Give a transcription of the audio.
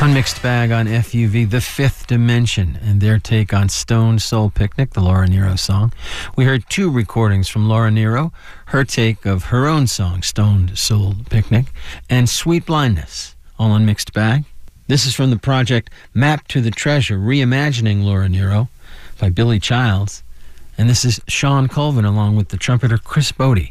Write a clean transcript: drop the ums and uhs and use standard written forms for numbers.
On Mixed Bag on FUV, The Fifth Dimension, and their take on Stoned Soul Picnic, the Laura Nyro song. We heard two recordings from Laura Nyro, her take of her own song, Stoned Soul Picnic, and Sweet Blindness, all on Mixed Bag. This is from the project Map to the Treasure, Reimagining Laura Nyro by Billy Childs. And this is Sean Colvin along with the trumpeter Chris Bodie.